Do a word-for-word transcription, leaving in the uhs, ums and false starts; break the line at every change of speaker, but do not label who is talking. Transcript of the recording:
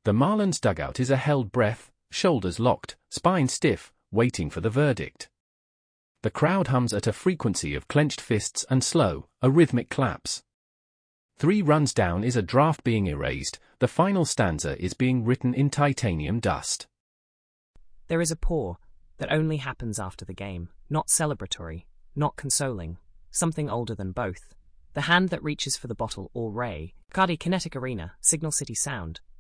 The Marlins dugout is a held breath, shoulders locked, spine stiff, waiting for the verdict. The crowd hums at a frequency of clenched fists and slow, arrhythmic claps. Three runs down is a draft being erased, the final stanza is being written in titanium dust.
There is a pour that only happens after the game, not celebratory, not consoling, something older than both. The hand that reaches for the bottle or ray, Cardi Kinetic Arena, Signal City Sound,